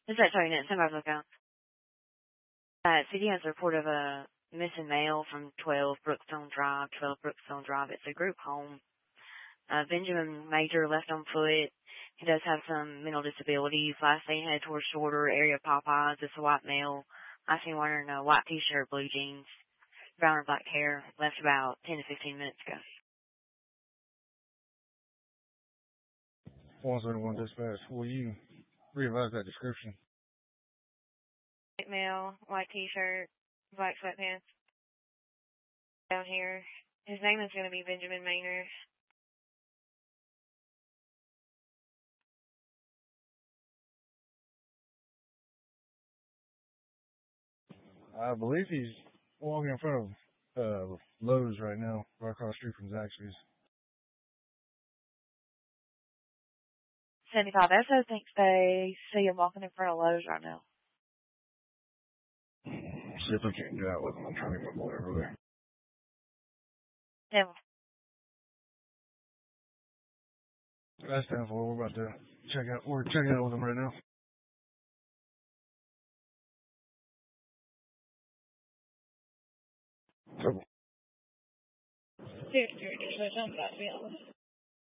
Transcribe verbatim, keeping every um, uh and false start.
Is that sorry, Nancy? Somebody's looking out. Uh, C D has a report of a missing male from twelve Brookstone Drive, twelve Brookstone Drive. It's a group home. Uh, Benjamin Major left on foot. He does have some mental disabilities. Last seen head towards Shorter, area of Popeyes. It's a white male. I seen wearing a white t-shirt, blue jeans, brown or black hair. Left about ten to fifteen minutes ago. one seventy-one dispatch. Will you revise that description? White male, white t-shirt, black sweatpants. Down here. His name is going to be Benjamin Maynard. I believe he's walking in front of uh, Lowe's right now, right across the street from Zaxby's. seventy-five S O thinks they see him walking in front of Lowe's right now. See if I can get out with him. I'm trying to get my boy over there. Yeah. That's ten four. We're about to check out. We're checking out with him right now. Dude, dude, there's no something about to be honest.